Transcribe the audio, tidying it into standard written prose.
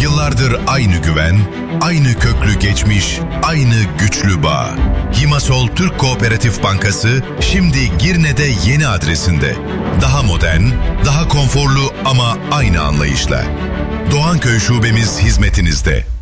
Yıllardır aynı güven, aynı köklü geçmiş, aynı güçlü bağ. Himasol Türk Kooperatif Bankası şimdi Girne'de yeni adresinde. Daha modern, daha konforlu ama aynı anlayışla. Doğanköy şubemiz hizmetinizde.